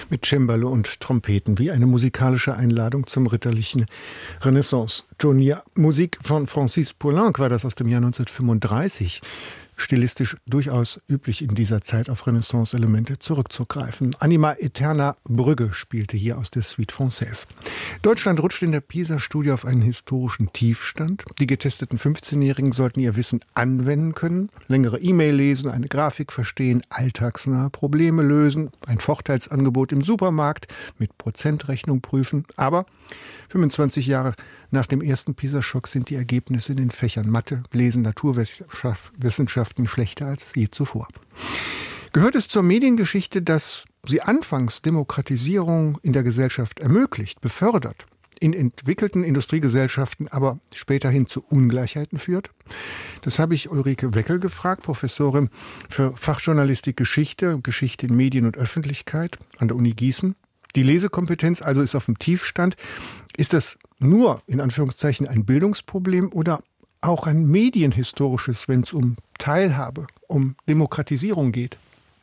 mit Cembalo und Trompeten, wie eine musikalische Einladung zum ritterlichen Renaissance-Turnier. Musik von Francis Poulenc war das aus dem Jahr 1935. Stilistisch durchaus üblich in dieser Zeit auf Renaissance-Elemente zurückzugreifen. Anima Eterna Brügge spielte hier aus der Suite Française. Deutschland rutscht in der PISA-Studie auf einen historischen Tiefstand. Die getesteten 15-Jährigen sollten ihr Wissen anwenden können, längere E-Mail lesen, eine Grafik verstehen, alltagsnahe Probleme lösen, ein Vorteilsangebot im Supermarkt mit Prozentrechnung prüfen. Aber 25 Jahre nach dem ersten PISA-Schock sind die Ergebnisse in den Fächern Mathe, Lesen, Naturwissenschaften schlechter als je zuvor. Gehört es zur Mediengeschichte, dass sie anfangs Demokratisierung in der Gesellschaft ermöglicht, befördert, in entwickelten Industriegesellschaften aber späterhin zu Ungleichheiten führt? Das habe ich Ulrike Weckel gefragt, Professorin für Fachjournalistik Geschichte, Geschichte in Medien und Öffentlichkeit an der Uni Gießen. Die Lesekompetenz also ist auf dem Tiefstand. Ist das nur, in Anführungszeichen, ein Bildungsproblem oder auch ein medienhistorisches, wenn es um Teilhabe, um Demokratisierung geht?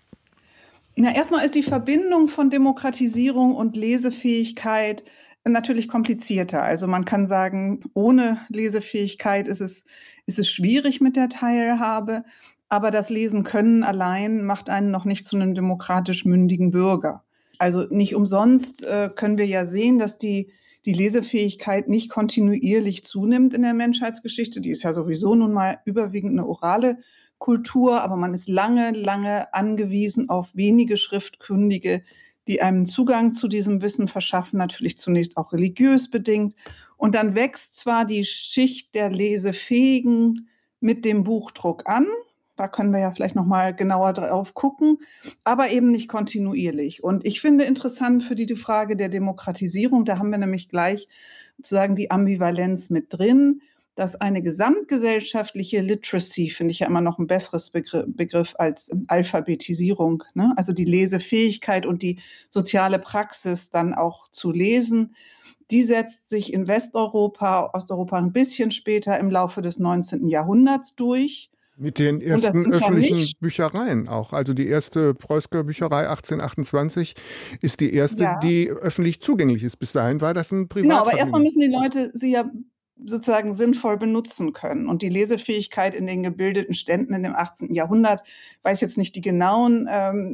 Na, erstmal ist die Verbindung von Demokratisierung und Lesefähigkeit natürlich komplizierter. Also man kann sagen, ohne Lesefähigkeit ist es schwierig mit der Teilhabe, aber das Lesen können allein macht einen noch nicht zu einem demokratisch mündigen Bürger. Also nicht umsonst können wir ja sehen, dass die Lesefähigkeit nicht kontinuierlich zunimmt in der Menschheitsgeschichte. Die ist ja sowieso nun mal überwiegend eine orale Kultur, aber man ist lange, lange angewiesen auf wenige Schriftkundige, die einem Zugang zu diesem Wissen verschaffen, natürlich zunächst auch religiös bedingt. Und dann wächst zwar die Schicht der Lesefähigen mit dem Buchdruck an, da können wir ja vielleicht noch mal genauer drauf gucken, aber eben nicht kontinuierlich. Und ich finde interessant für die Frage der Demokratisierung, da haben wir nämlich gleich sozusagen die Ambivalenz mit drin, dass eine gesamtgesellschaftliche Literacy, finde ich ja immer noch ein besseres Begriff als Alphabetisierung, ne? Also die Lesefähigkeit und die soziale Praxis dann auch zu lesen, die setzt sich in Westeuropa, Osteuropa ein bisschen später im Laufe des 19. Jahrhunderts durch. Mit den ersten öffentlichen Büchereien auch. Also die erste Preußker Bücherei 1828 ist die erste, die öffentlich zugänglich ist. Bis dahin war das ein Privatvergnügen. Genau, aber erstmal müssen die Leute sie ja sozusagen sinnvoll benutzen können. Und die Lesefähigkeit in den gebildeten Ständen in dem 18. Jahrhundert, weiß jetzt nicht die genauen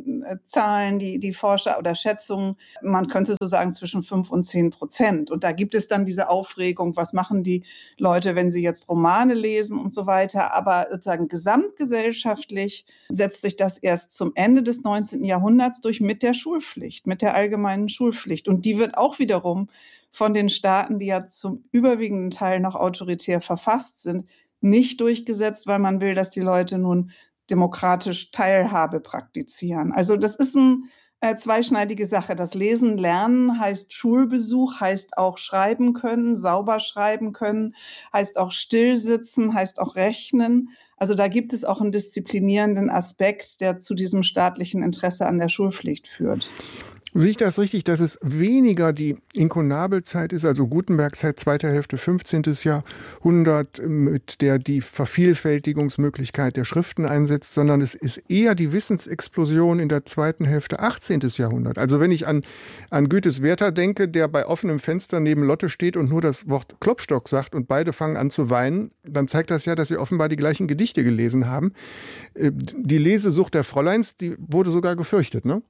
Zahlen, die Forscher oder Schätzungen, man könnte so sagen zwischen 5 und 10%. Und da gibt es dann diese Aufregung, was machen die Leute, wenn sie jetzt Romane lesen und so weiter. Aber sozusagen gesamtgesellschaftlich setzt sich das erst zum Ende des 19. Jahrhunderts durch mit der Schulpflicht, mit der allgemeinen Schulpflicht. Und die wird auch wiederum von den Staaten, die ja zum überwiegenden Teil noch autoritär verfasst sind, nicht durchgesetzt, weil man will, dass die Leute nun demokratisch Teilhabe praktizieren. Also das ist eine zweischneidige Sache. Das Lesen lernen heißt Schulbesuch, heißt auch schreiben können, sauber schreiben können, heißt auch stillsitzen, heißt auch rechnen. Also da gibt es auch einen disziplinierenden Aspekt, der zu diesem staatlichen Interesse an der Schulpflicht führt. Sehe ich das richtig, dass es weniger die Inkunabelzeit ist, also Gutenberg-Zeit, zweite Hälfte 15. Jahrhundert, mit der die Vervielfältigungsmöglichkeit der Schriften einsetzt, sondern es ist eher die Wissensexplosion in der zweiten Hälfte 18. Jahrhundert. Also wenn ich an Goethes Werther denke, der bei offenem Fenster neben Lotte steht und nur das Wort Klopstock sagt und beide fangen an zu weinen, dann zeigt das ja, dass sie offenbar die gleichen Gedichte gelesen haben. Die Lesesucht der Fräuleins, die wurde sogar gefürchtet, ne?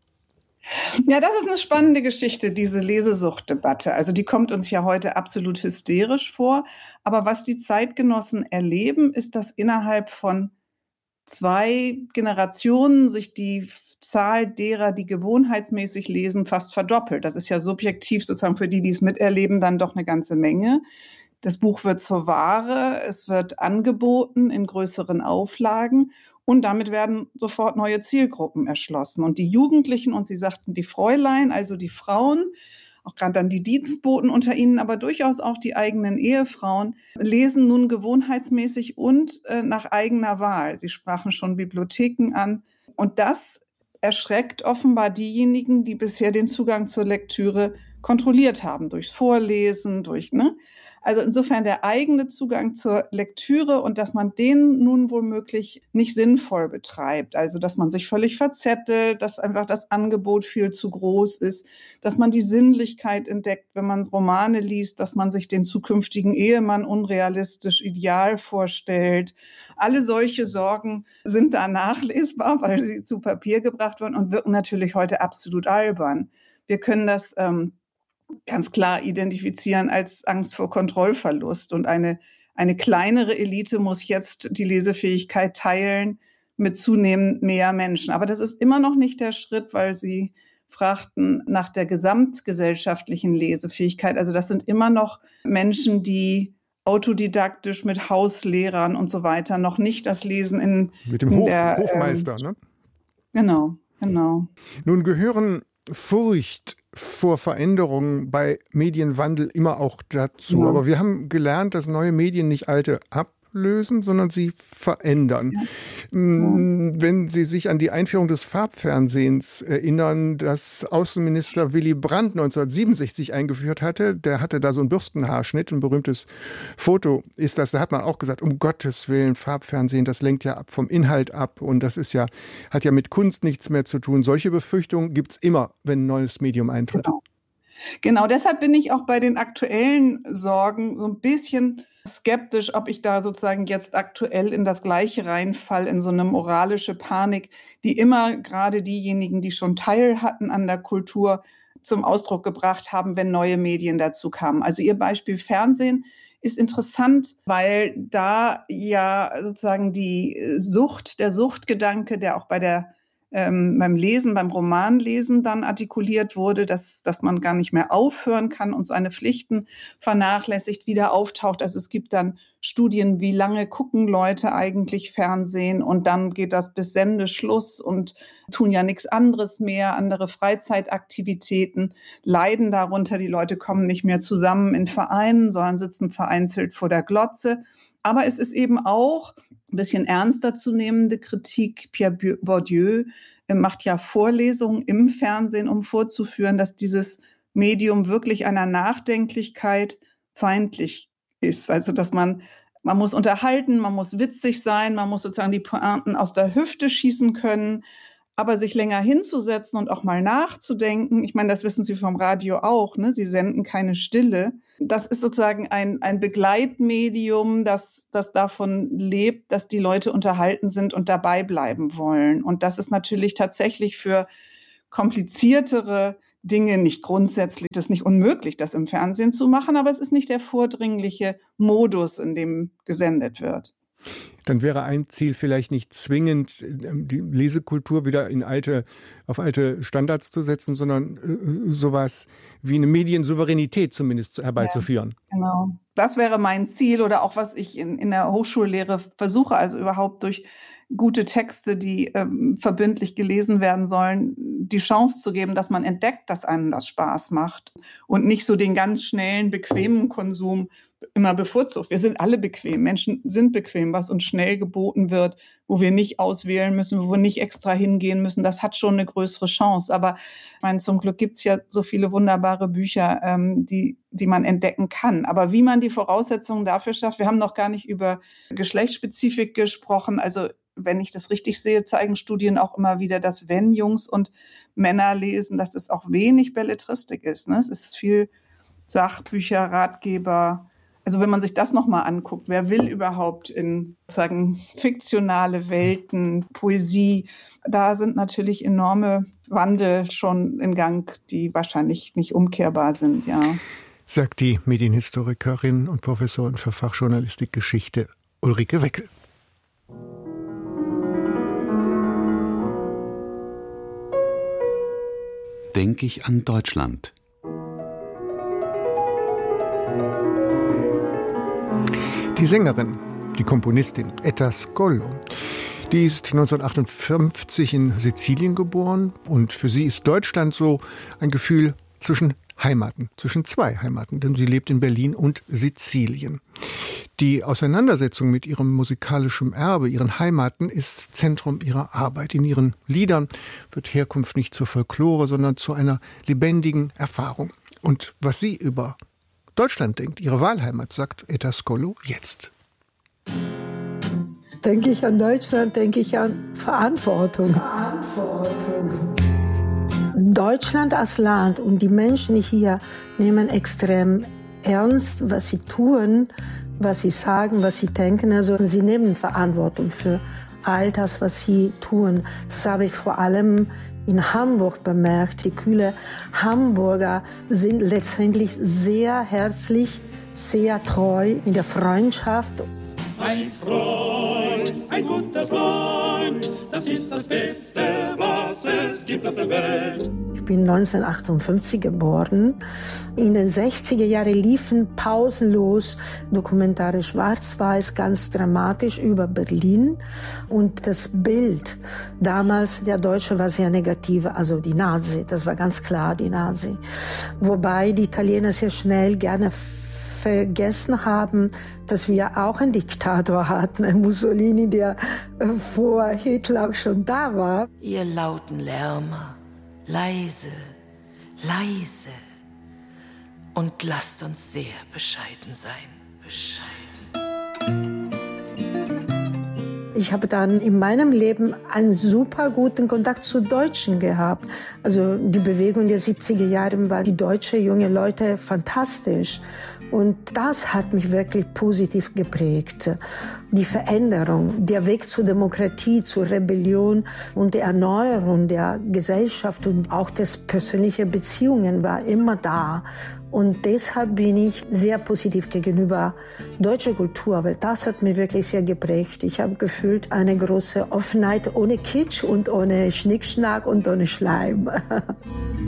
Ja, das ist eine spannende Geschichte, diese Lesesuchtdebatte. Also die kommt uns ja heute absolut hysterisch vor. Aber was die Zeitgenossen erleben, ist, dass innerhalb von 2 Generationen sich die Zahl derer, die gewohnheitsmäßig lesen, fast verdoppelt. Das ist ja subjektiv sozusagen für die es miterleben, dann doch eine ganze Menge. Das Buch wird zur Ware, es wird angeboten in größeren Auflagen und damit werden sofort neue Zielgruppen erschlossen. Und die Jugendlichen, und Sie sagten die Fräulein, also die Frauen, auch gerade dann die Dienstboten unter ihnen, aber durchaus auch die eigenen Ehefrauen, lesen nun gewohnheitsmäßig und nach eigener Wahl. Sie sprachen schon Bibliotheken an. Und das erschreckt offenbar diejenigen, die bisher den Zugang zur Lektüre kontrolliert haben, durchs Vorlesen, Also insofern der eigene Zugang zur Lektüre und dass man den nun womöglich nicht sinnvoll betreibt. Also dass man sich völlig verzettelt, dass einfach das Angebot viel zu groß ist, dass man die Sinnlichkeit entdeckt, wenn man Romane liest, dass man sich den zukünftigen Ehemann unrealistisch ideal vorstellt. Alle solche Sorgen sind da nachlesbar, weil sie zu Papier gebracht wurden und wirken natürlich heute absolut albern. Wir können das ganz klar identifizieren als Angst vor Kontrollverlust. Und eine kleinere Elite muss jetzt die Lesefähigkeit teilen mit zunehmend mehr Menschen. Aber das ist immer noch nicht der Schritt, weil Sie fragten nach der gesamtgesellschaftlichen Lesefähigkeit. Also das sind immer noch Menschen, die autodidaktisch mit Hauslehrern und so weiter noch nicht das Lesen mit dem Hofmeister, ne? Genau. Nun gehören Furcht vor Veränderungen bei Medienwandel immer auch dazu. Ja. Aber wir haben gelernt, dass neue Medien nicht alte ablösen, sondern sie verändern. Ja. Wenn Sie sich an die Einführung des Farbfernsehens erinnern, das Außenminister Willy Brandt 1967 eingeführt hatte, der hatte da so einen Bürstenhaarschnitt, ein berühmtes Foto ist das, da hat man auch gesagt, um Gottes Willen, Farbfernsehen, das lenkt ja ab vom Inhalt ab und das ist ja, hat ja mit Kunst nichts mehr zu tun. Solche Befürchtungen gibt's immer, wenn ein neues Medium eintritt. Genau, deshalb bin ich auch bei den aktuellen Sorgen so ein bisschen skeptisch, ob ich da sozusagen jetzt aktuell in das Gleiche reinfall, in so eine moralische Panik, die immer gerade diejenigen, die schon Teil hatten an der Kultur, zum Ausdruck gebracht haben, wenn neue Medien dazu kamen. Also Ihr Beispiel Fernsehen ist interessant, weil da ja sozusagen der Suchtgedanke, der auch beim Lesen, beim Romanlesen dann artikuliert wurde, dass man gar nicht mehr aufhören kann und seine Pflichten vernachlässigt, wieder auftaucht. Also es gibt dann Studien, wie lange gucken Leute eigentlich Fernsehen und dann geht das bis Sendeschluss und tun ja nichts anderes mehr, andere Freizeitaktivitäten leiden darunter. Die Leute kommen nicht mehr zusammen in Vereinen, sondern sitzen vereinzelt vor der Glotze. Aber es ist eben auch ein bisschen ernster zu nehmende Kritik. Pierre Bourdieu macht ja Vorlesungen im Fernsehen, um vorzuführen, dass dieses Medium wirklich einer Nachdenklichkeit feindlich ist. Also dass man muss unterhalten, man muss witzig sein, man muss sozusagen die Pointen aus der Hüfte schießen können. Aber sich länger hinzusetzen und auch mal nachzudenken, ich meine, das wissen Sie vom Radio auch, ne? Sie senden keine Stille. Das ist sozusagen ein Begleitmedium, das davon lebt, dass die Leute unterhalten sind und dabei bleiben wollen. Und das ist natürlich tatsächlich für kompliziertere Dinge nicht grundsätzlich, das ist nicht unmöglich, das im Fernsehen zu machen, aber es ist nicht der vordringliche Modus, in dem gesendet wird. Dann wäre ein Ziel vielleicht nicht zwingend, die Lesekultur wieder auf alte Standards zu setzen, sondern sowas wie eine Mediensouveränität zumindest herbeizuführen. Ja, genau. Das wäre mein Ziel oder auch was ich in der Hochschullehre versuche, also überhaupt durch gute Texte, die verbindlich gelesen werden sollen, die Chance zu geben, dass man entdeckt, dass einem das Spaß macht und nicht so den ganz schnellen, bequemen Konsum immer bevorzugt. Wir sind alle bequem. Menschen sind bequem, was uns schnell geboten wird, wo wir nicht auswählen müssen, wo wir nicht extra hingehen müssen. Das hat schon eine größere Chance. Aber ich meine, zum Glück gibt's ja so viele wunderbare Bücher, die man entdecken kann. Aber wie man die Voraussetzungen dafür schafft, wir haben noch gar nicht über Geschlechtsspezifik gesprochen. Also wenn ich das richtig sehe, zeigen Studien auch immer wieder, dass wenn Jungs und Männer lesen, dass es auch wenig Belletristik ist. Ne? Es ist viel Sachbücher, Ratgeber. Also wenn man sich das nochmal anguckt, wer will überhaupt in fiktionale Welten, Poesie, da sind natürlich enorme Wandel schon in Gang, die wahrscheinlich nicht umkehrbar sind, ja. Sagt die Medienhistorikerin und Professorin für Fachjournalistik Geschichte Ulrike Weckel. Denke ich an Deutschland. Die Sängerin, die Komponistin Etta Scollo, die ist 1958 in Sizilien geboren und für sie ist Deutschland so ein Gefühl zwischen Heimaten, zwischen zwei Heimaten, denn sie lebt in Berlin und Sizilien. Die Auseinandersetzung mit ihrem musikalischen Erbe, ihren Heimaten, ist Zentrum ihrer Arbeit. In ihren Liedern wird Herkunft nicht zur Folklore, sondern zu einer lebendigen Erfahrung. Und was sie über Deutschland denkt, ihre Wahlheimat, sagt Etta Scolo jetzt. Denke ich an Deutschland, denke ich an Verantwortung. Deutschland als Land und die Menschen hier nehmen extrem ernst, was sie tun, was sie sagen, was sie denken. Also sie nehmen Verantwortung für all das, was sie tun. Das habe ich vor allem in Hamburg bemerkt. Die kühlen Hamburger sind letztendlich sehr herzlich, sehr treu in der Freundschaft. Ein Freund, ein guter Freund, das ist das Beste, was es gibt auf der Welt. Ich bin 1958 geboren. In den 60er Jahren liefen pausenlos Dokumentare schwarz-weiß, ganz dramatisch über Berlin. Und das Bild damals der Deutschen war sehr negativ, also die Nazi, das war ganz klar die Nazi. Wobei die Italiener sehr schnell gerne vergessen haben, dass wir auch einen Diktator hatten, einen Mussolini, der vor Hitler auch schon da war. Ihr lauten Lärmer, leise, leise. Und lasst uns sehr bescheiden sein, bescheiden. Ich habe dann in meinem Leben einen super guten Kontakt zu Deutschen gehabt. Also die Bewegung der 70er Jahre war die deutsche junge Leute fantastisch. Und das hat mich wirklich positiv geprägt. Die Veränderung, der Weg zur Demokratie, zur Rebellion und die Erneuerung der Gesellschaft und auch des persönlichen Beziehungen war immer da. Und deshalb bin ich sehr positiv gegenüber deutscher Kultur, weil das hat mich wirklich sehr geprägt. Ich habe gefühlt eine große Offenheit ohne Kitsch und ohne Schnickschnack und ohne Schleim.